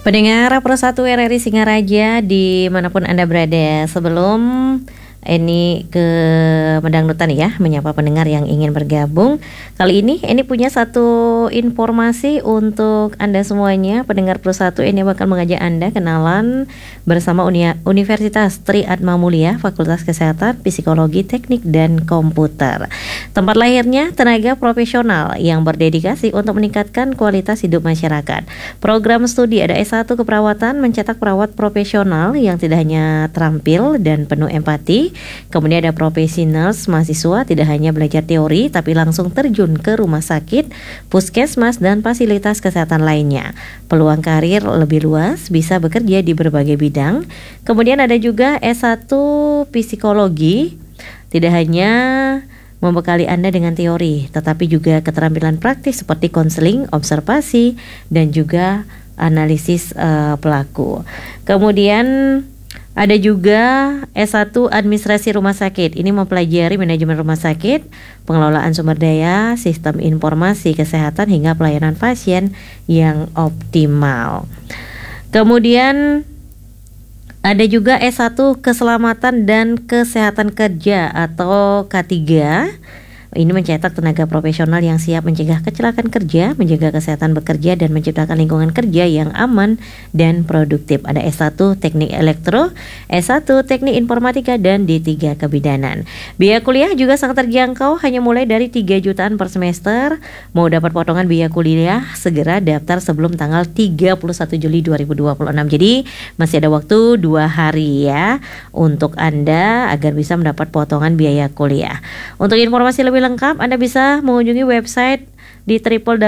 Pendengar Pro 1 RRI Singaraja dimanapun Anda berada, sebelum Eni ke Medangdutan ya, menyapa pendengar yang ingin bergabung. Kali ini Eni punya satu informasi untuk Anda semuanya. Pendengar Pro 1, Eni bakal mengajak Anda kenalan bersama Universitas Tri Atma Mulia, Fakultas Kesehatan, Psikologi, Teknik, dan Komputer. Tempat lahirnya tenaga profesional yang berdedikasi untuk meningkatkan kualitas hidup masyarakat. Program studi ada S1 Keperawatan, mencetak perawat profesional yang tidak hanya terampil dan penuh empati. Kemudian ada profesi nurse, mahasiswa tidak hanya belajar teori tapi langsung terjun ke rumah sakit, puskesmas, dan fasilitas kesehatan lainnya. Peluang karir lebih luas, bisa bekerja di berbagai bidang. Kemudian ada juga S1 Psikologi, tidak hanya membekali Anda dengan teori, tetapi juga keterampilan praktis seperti konseling, observasi, dan juga analisis pelaku. Kemudian ada juga S1 Administrasi Rumah Sakit. Ini mempelajari manajemen rumah sakit, pengelolaan sumber daya, sistem informasi kesehatan hingga pelayanan pasien yang optimal. Kemudian ada juga S1 Keselamatan dan Kesehatan Kerja atau K3. Ini mencetak tenaga profesional yang siap mencegah kecelakaan kerja, menjaga kesehatan bekerja, dan menciptakan lingkungan kerja yang aman dan produktif. Ada S1 Teknik Elektro, S1 Teknik Informatika, dan D3 Kebidanan. Biaya kuliah juga sangat terjangkau, hanya mulai dari 3 jutaan per semester. Mau dapat potongan biaya kuliah, segera daftar sebelum tanggal 31 Juli 2026. Jadi masih ada waktu 2 hari ya untuk Anda agar bisa mendapat potongan biaya kuliah. Untuk informasi lebih lengkap, Anda bisa mengunjungi website di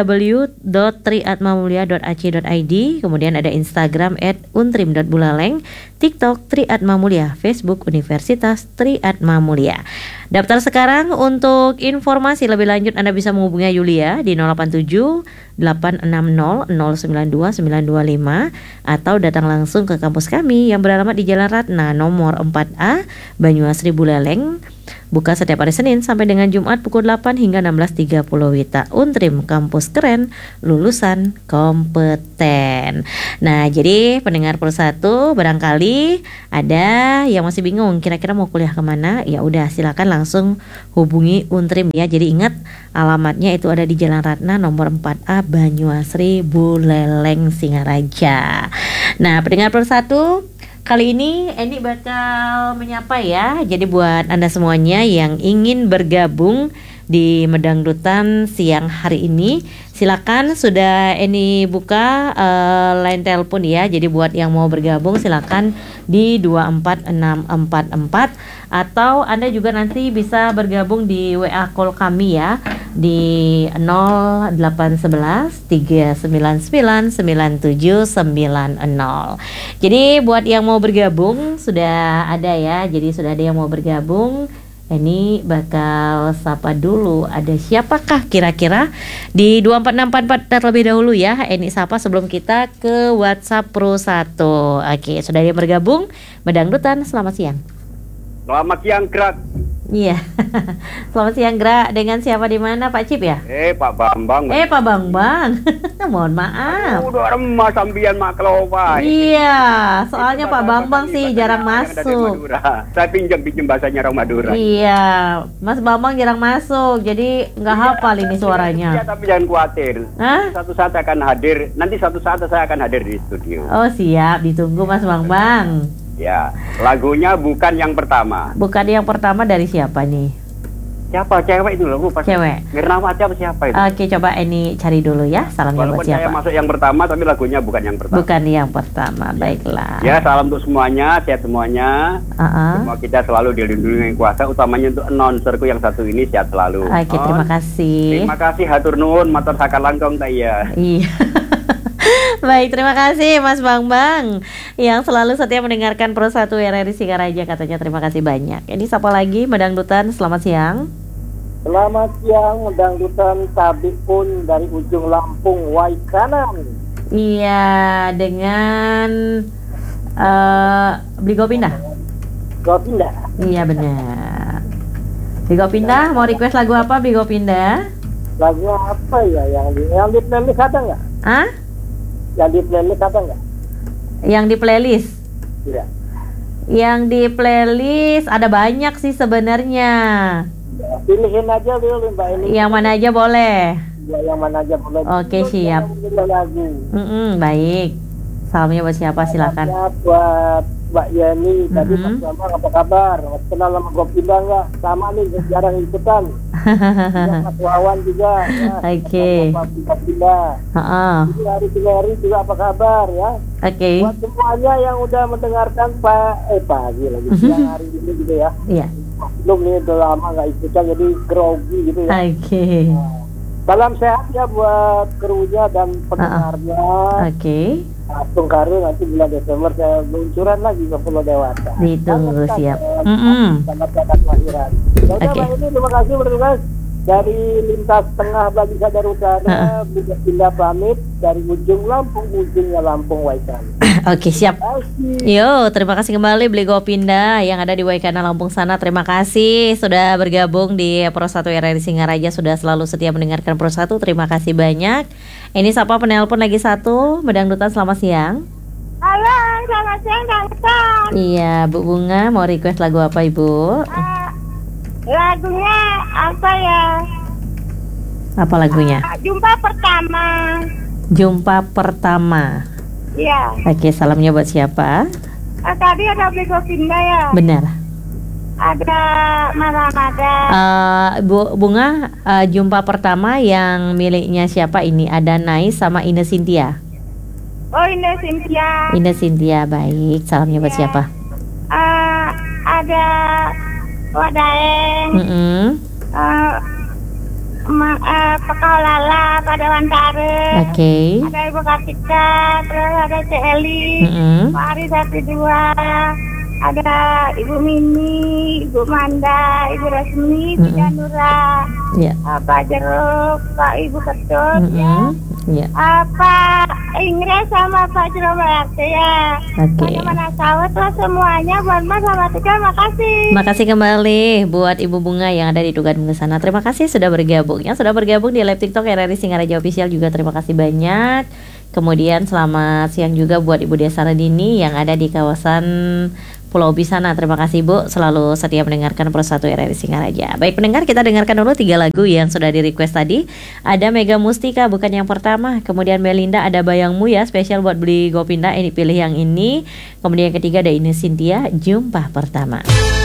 www.triatmamulia.ac.id. Kemudian ada Instagram @untrim.bulaleng, TikTok Tri Atma Mulia, Facebook Universitas Tri Atma Mulia. Daftar sekarang. Untuk informasi lebih lanjut Anda bisa menghubungi Yulia di 087 860 092 925 atau datang langsung ke kampus kami yang beralamat di Jalan Ratna nomor 4A, Banyuasri, Buleleng. Buka setiap hari Senin sampai dengan Jumat pukul 8 hingga 16.30 WITA. Untrim, kampus keren, lulusan kompeten. Nah, jadi pendengar Pro 1, barangkali ada yang masih bingung kira-kira mau kuliah kemana, ya udah silakan langsung hubungi Untrim ya. Jadi ingat alamatnya itu ada di Jalan Ratna nomor 4A, Banyuasri, Buleleng, Singaraja. Nah, pendengar Pro 1, kali ini Eni bakal menyapa ya. Jadi buat Anda semuanya yang ingin bergabung di Medangdutan siang hari ini, silakan, sudah Eni buka line telepon ya. Jadi buat yang mau bergabung silakan di 24644 atau Anda juga nanti bisa bergabung di WA call kami ya di 0811 399 9790. Jadi buat yang mau bergabung sudah ada ya. Jadi sudah ada yang mau bergabung. Ini bakal sapa dulu. Ada siapakah kira-kira di 24644 terlebih dahulu ya. Ini sapa sebelum kita ke WhatsApp Pro 1. Oke, sudah ada yang bergabung. Medangdutan, selamat siang. Selamat siang, Grak. Iya. Selamat siang, Gra. Dengan siapa di mana, Pak Cip ya? Pak Bambang. Pak Bambang. Mohon maaf. Udah remah sambian mak kelopak. Iya, soalnya Pak Bambang sih jarang masuk. Saya pinjam bahasanya orang Madura. Iya, Mas Bambang jarang masuk, jadi nggak hafal ini suaranya. Iya, tapi jangan khawatir. Satu saat akan hadir. Nanti satu saat saya akan hadir di studio. Oh siap, ditunggu Mas Bambang. Ya, lagunya bukan yang pertama. Bukan yang pertama dari siapa nih? Siapa? Cewek itu loh, lupa. Cewek. Mirna Wati apa siapa itu? Oke, coba ini cari dulu ya. Salamnya buat siapa? Saya masuk yang pertama, tapi lagunya bukan yang pertama. Bukan yang pertama, baiklah. Ya, salam untuk semuanya, sehat semuanya. Semua kita selalu dilindungi kuasa, utamanya untuk announcerku yang satu ini sehat selalu. Oke, terima kasih. Terima kasih, hatur nuhun, matur sakal langkong tak iya. Iya. Baik, terima kasih Mas Bambang yang selalu setia mendengarkan Pro 1 RRI Singaraja, katanya terima kasih banyak. Ini siapa lagi, Medangdutan, selamat siang. Selamat siang, Medangdutan, Tabik pun dari ujung Lampung, Waikanan. Iya, dengan Bligo Pindah. Pindah. Iya benar. Bligo Pindah, mau request lagu apa Bligo Pindah? Lagu apa ya yang di playlist ada nggak? Hah? Yang di playlist ada nggak? Yang di playlist? Iya. Yang di playlist ada banyak sih sebenarnya. Ya, pilihin aja dulu Mbak ini. Yang mana aja boleh? Ya, yang mana aja boleh. Oke, siap. Baik. Salamnya buat siapa? Silakan. Buat Mbak Yani. Tadi pertama apa kabar? Kenal sama Gopinda nggak? Sama nih, jarang ikutan. Mas Wawan juga. Ya. Oke. Gopinda. Jadi hari juga apa kabar ya? Oke. Buat semuanya yang udah mendengarkan pagi lagi siang hari ini gitu ya. Iya. Belum nih udah lama nggak ikutan jadi grogi gitu ya. Oke. Salam sehat ya buat krunya dan pendengarnya. Oke. Langsung Karu nanti bulan Desember saya luncuran lagi ke Pulau Dewata. Ditunggu siap. Selamat kelahiran. Oke. Ini terima kasih bertugas dari lintas tengah bagi sadar utara. Pindah pamit dari ujung Lampung, ujungnya Lampung Waikana. Oke, siap. Yo, terima kasih kembali Beli Gopinda yang ada di Waikana Lampung sana. Terima kasih sudah bergabung di Pro 1 RRI Singaraja, sudah selalu setia mendengarkan Pro 1. Terima kasih banyak. Ini sapa penelpon lagi satu, Medangdutan, selamat siang. Halo, selamat siang Dangdutan. Iya, Bu Bunga mau request lagu apa Ibu? Lagunya apa ya? Apa lagunya? Jumpa pertama. Jumpa pertama. Iya. Oke, salamnya buat siapa? Tadi ada Beli Gopinda ya? Benar. Ada Maramada. Bu Bunga, jumpa pertama yang miliknya siapa ini? Ada Nais sama Ine Cynthia. Oh, Ine Cynthia. Ine Cynthia, baik. Salamnya buat siapa? Ada Wadaeng. Pekaulala pada Wantare. Oke. Ada Ibu Kartika, terus ada Celi, Pak Ari 12. Ada Ibu Mini, Ibu Manda, Ibu Resmi, Ibu Janura, Pak Jeruk, Pak Ibu Ketut, Pak Ingres sama Pak Jerome RT ya. Oke. Mana sawat lah semuanya, buat Mas sama Tika, makasih. Makasih kembali buat Ibu Bunga yang ada di Tugan sana. Terima kasih sudah bergabung ya, sudah bergabung di live TikTok RRI Singaraja Official juga. Terima kasih banyak. Kemudian selamat siang juga buat Ibu Desa Radini yang ada di kawasan Pulau Bisana. Terima kasih Bu, selalu setia mendengarkan Pro 1 RRI Singaraja. Baik pendengar, kita dengarkan dulu 3 lagu yang sudah di request tadi. Ada Mega Mustika, bukan yang pertama. Kemudian Melinda, ada Bayangmu ya, spesial buat Beli Gopinda. Ini pilih yang ini. Kemudian yang ketiga ada Ine Cynthia, Jumpa Pertama.